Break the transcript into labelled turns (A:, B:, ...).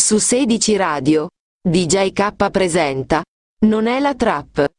A: Su 16 Radio, DJ K presenta Non è la trap.